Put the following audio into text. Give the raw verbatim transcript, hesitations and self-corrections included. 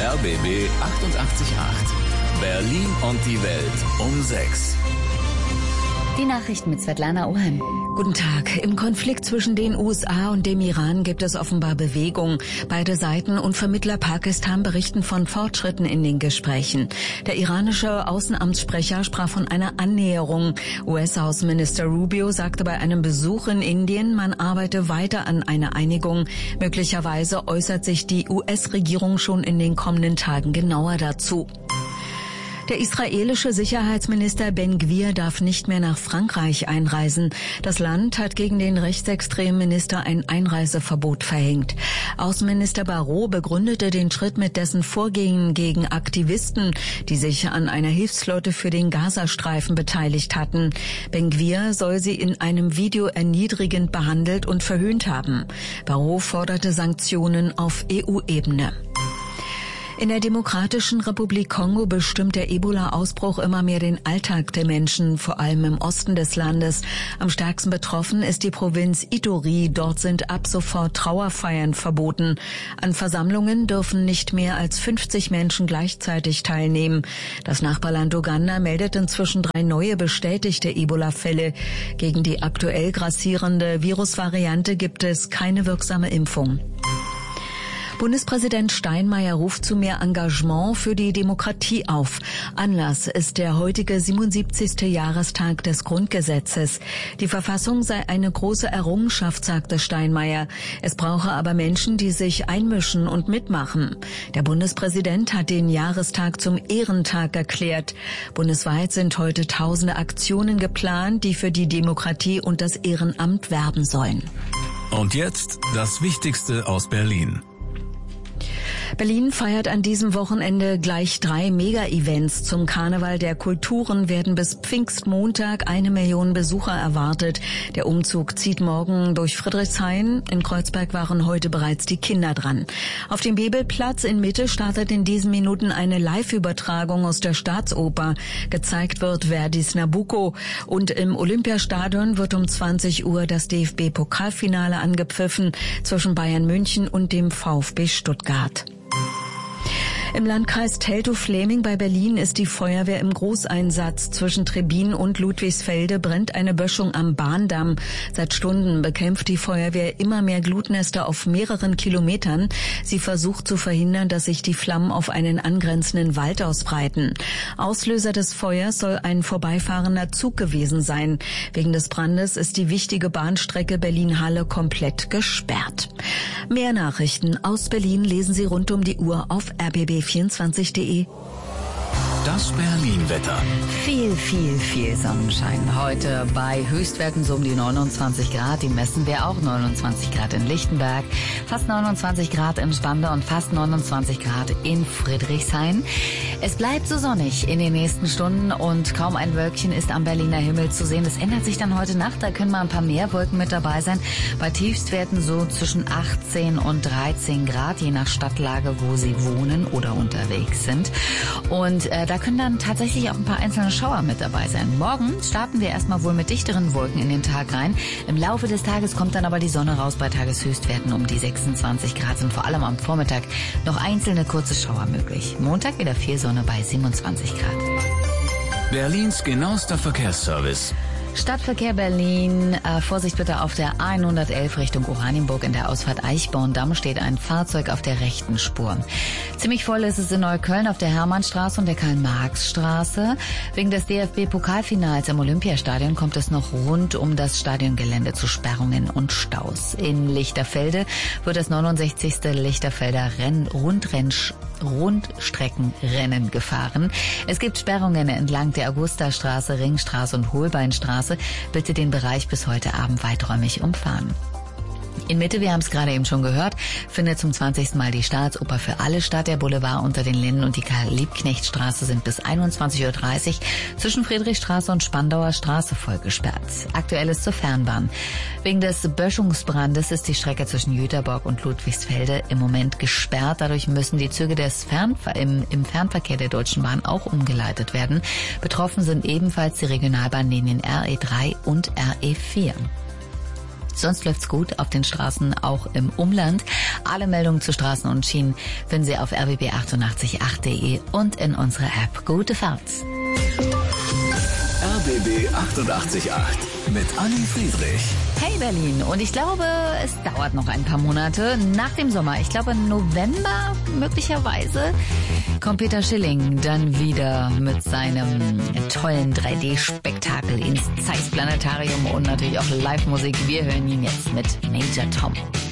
R B B achtundachtzig Komma acht. Berlin und die Welt um sechs. Die Nachrichten mit Svetlana Oheim. Guten Tag. Im Konflikt zwischen den U S A und dem Iran gibt es offenbar Bewegung. Beide Seiten und Vermittler Pakistan berichten von Fortschritten in den Gesprächen. Der iranische Außenamtssprecher sprach von einer Annäherung. U S-Außenminister Rubio sagte bei einem Besuch in Indien, man arbeite weiter an einer Einigung. Möglicherweise äußert sich die U S-Regierung schon in den kommenden Tagen genauer dazu. Der israelische Sicherheitsminister Ben-Gvir darf nicht mehr nach Frankreich einreisen. Das Land hat gegen den rechtsextremen Minister ein Einreiseverbot verhängt. Außenminister Barrot begründete den Schritt mit dessen Vorgehen gegen Aktivisten, die sich an einer Hilfsflotte für den Gazastreifen beteiligt hatten. Ben-Gvir soll sie in einem Video erniedrigend behandelt und verhöhnt haben. Barrot forderte Sanktionen auf E U-Ebene. In der Demokratischen Republik Kongo bestimmt der Ebola-Ausbruch immer mehr den Alltag der Menschen, vor allem im Osten des Landes. Am stärksten betroffen ist die Provinz Ituri. Dort sind ab sofort Trauerfeiern verboten. An Versammlungen dürfen nicht mehr als fünfzig Menschen gleichzeitig teilnehmen. Das Nachbarland Uganda meldet inzwischen drei neue bestätigte Ebola-Fälle. Gegen die aktuell grassierende Virusvariante gibt es keine wirksame Impfung. Bundespräsident Steinmeier ruft zu mehr Engagement für die Demokratie auf. Anlass ist der heutige siebenundsiebzigste Jahrestag des Grundgesetzes. Die Verfassung sei eine große Errungenschaft, sagte Steinmeier. Es brauche aber Menschen, die sich einmischen und mitmachen. Der Bundespräsident hat den Jahrestag zum Ehrentag erklärt. Bundesweit sind heute tausende Aktionen geplant, die für die Demokratie und das Ehrenamt werben sollen. Und jetzt das Wichtigste aus Berlin. Berlin feiert an diesem Wochenende gleich drei Mega-Events. Zum Karneval der Kulturen werden bis Pfingstmontag eine Million Besucher erwartet. Der Umzug zieht morgen durch Friedrichshain. In Kreuzberg waren heute bereits die Kinder dran. Auf dem Bebelplatz in Mitte startet in diesen Minuten eine Live-Übertragung aus der Staatsoper. Gezeigt wird Verdis Nabucco. Und im Olympiastadion wird um zwanzig Uhr das D F B-Pokalfinale angepfiffen zwischen Bayern München und dem VfB Stuttgart. Im Landkreis Teltow-Fläming bei Berlin ist die Feuerwehr im Großeinsatz. Zwischen Trebin und Ludwigsfelde brennt eine Böschung am Bahndamm. Seit Stunden bekämpft die Feuerwehr immer mehr Glutnester auf mehreren Kilometern. Sie versucht zu verhindern, dass sich die Flammen auf einen angrenzenden Wald ausbreiten. Auslöser des Feuers soll ein vorbeifahrender Zug gewesen sein. Wegen des Brandes ist die wichtige Bahnstrecke Berlin-Halle komplett gesperrt. Mehr Nachrichten aus Berlin lesen Sie rund um die Uhr auf R B B vierundzwanzig punkt de. Das Berlin-Wetter. Viel, viel, viel Sonnenschein. Heute bei Höchstwerten so um die neunundzwanzig Grad. Die messen wir auch neunundzwanzig Grad in Lichtenberg, fast neunundzwanzig Grad in Spandau und fast neunundzwanzig Grad in Friedrichshain. Es bleibt so sonnig in den nächsten Stunden und kaum ein Wölkchen ist am Berliner Himmel zu sehen. Das ändert sich dann heute Nacht. Da können mal ein paar mehr Wolken mit dabei sein. Bei Tiefstwerten so zwischen achtzehn und dreizehn Grad, je nach Stadtlage, wo Sie wohnen oder unterwegs sind. Und äh, da können dann tatsächlich auch ein paar einzelne Schauer mit dabei sein. Morgen starten wir erstmal wohl mit dichteren Wolken in den Tag rein. Im Laufe des Tages kommt dann aber die Sonne raus bei Tageshöchstwerten um die sechsundzwanzig Grad. Und vor allem am Vormittag noch einzelne kurze Schauer möglich. Montag wieder viel Sonne bei siebenundzwanzig Grad. Berlins genauester Verkehrsservice. Stadtverkehr Berlin, äh, Vorsicht bitte auf der A hundertelf Richtung Oranienburg in der Ausfahrt Eichborn-Damm steht ein Fahrzeug auf der rechten Spur. Ziemlich voll ist es in Neukölln auf der Hermannstraße und der Karl-Marx-Straße. Wegen des D F B-Pokalfinals im Olympiastadion kommt es noch rund um das Stadiongelände zu Sperrungen und Staus. In Lichterfelde wird das neunundsechzigste Lichterfelder Renn Rundrenn Rundstreckenrennen gefahren. Es gibt Sperrungen entlang der Augustastraße, Ringstraße und Holbeinstraße. Bitte den Bereich bis heute Abend weiträumig umfahren. In Mitte, wir haben es gerade eben schon gehört, findet zum zwanzigsten Mal die Staatsoper für alle statt. Der Boulevard unter den Linden und die Karl-Liebknecht-Straße sind bis einundzwanzig Uhr dreißig zwischen Friedrichstraße und Spandauer Straße voll gesperrt. Aktuelles zur Fernbahn. Wegen des Böschungsbrandes ist die Strecke zwischen Jüterborg und Ludwigsfelde im Moment gesperrt. Dadurch müssen die Züge des Fernver- im, im Fernverkehr der Deutschen Bahn auch umgeleitet werden. Betroffen sind ebenfalls die Regionalbahnlinien R E drei und R E vier. Sonst läuft's gut auf den Straßen, auch im Umland. Alle Meldungen zu Straßen und Schienen finden Sie auf r w b achtundachtzig punkt acht punkt de und in unserer App. Gute Fahrt. R B B achtundachtzig Komma acht mit Anni Friedrich. Hey Berlin, und ich glaube, es dauert noch ein paar Monate nach dem Sommer. Ich glaube November möglicherweise kommt Peter Schilling dann wieder mit seinem tollen drei D-Spektakel ins Zeiss Planetarium und natürlich auch Live-Musik. Wir hören ihn jetzt mit Major Tom.